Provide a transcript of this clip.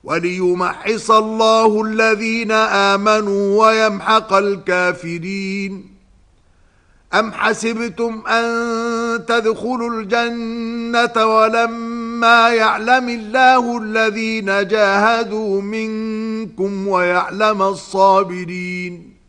وليمحص الله الذين آمنوا ويمحق الكافرين. أم حسبتم أن تدخلوا الجنة ولما يعلم الله الذين جاهدوا منكم ويعلم الصابرين.